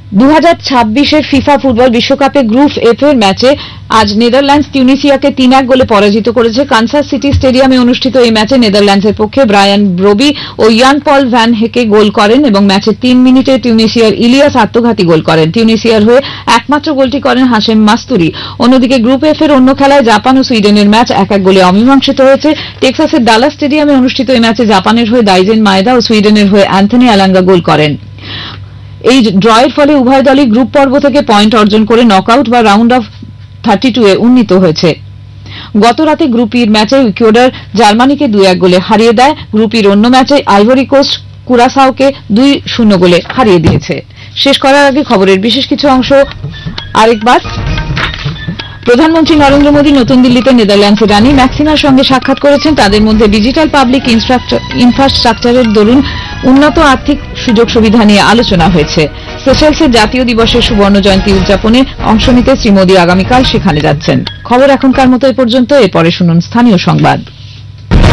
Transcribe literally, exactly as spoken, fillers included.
দু হাজার ছাব্বিশের ফিফা ফুটবল বিশ্বকাপে গ্রুপ এফ এর ম্যাচে আজ নেদারল্যান্ডস তিউনিসিয়াকে তিন এক গোলে পরাজিত করেছে। কানসাস সিটি স্টেডিয়ামে অনুষ্ঠিত এই ম্যাচে নেদারল্যান্ডসের পক্ষে ব্রায়ান ব্রোবি ও ইয়ান পল ভ্যান হেকে গোল করেন এবং ম্যাচের তিন মিনিটে টিউনিসিয়ার ইলিয়াস আত্মঘাতী গোল করেন। টিউনিসিয়ার হয়ে একমাত্র গোলটি করেন হাশেম মাস্তুরি। অন্যদিকে গ্রুপ এফ এর অন্য খেলায় জাপান ও সুইডেনের ম্যাচ এক এক গোলে অমীমাংসিত হয়েছে। টেক্সাসের ডালাস স্টেডিয়ামে অনুষ্ঠিত এই ম্যাচে জাপানের হয়ে দাইজেন মায়েদা ও সুইডেনের হয়ে অ্যান্থনি অ্যালাঙ্গা গোল করেন। এই ড্রয়ের ফলে উভয় দলই গ্রুপ পর্ব থেকে পয়েন্ট অর্জন করে নকআউট বা রাউন্ড অফ থার্টি টু এ উন্নীত হয়েছে। গতরাতে গ্রুপ ইর ম্যাচে ইকুয়েডর জার্মানিকে দুই এক গোলে হারিয়ে দেয়। গ্রুপ ইর অন্য ম্যাচে আইভরি কোস্ট কুরাসাওকে দুই শূন্য গোলে হারিয়ে দিয়েছে। শেষ করার আগে খবরের বিশেষ কিছু অংশ আরেকবার। প্রধানমন্ত্রী নরেন্দ্র মোদী নতুন দিল্লিতে নেদারল্যান্ডসের রানী ম্যাক্সিমার সঙ্গে সাক্ষাৎ করেছেন। তাদের মধ্যে ডিজিটাল পাবলিক ইনফ্রাস্ট্রাকচারের দরুন উন্নত আর্থিক সুযোগ সুবিধা নিয়ে আলোচনা হয়েছে। সেশেলসের জাতীয় দিবসের সুবর্ণ জয়ন্তী উদযাপনে অংশ নিতে শ্রী মোদী আগামীকাল সেখানে যাচ্ছেন। খবর এখনকার মতো এ পর্যন্ত। এরপরে শুনুন স্থানীয় সংবাদ।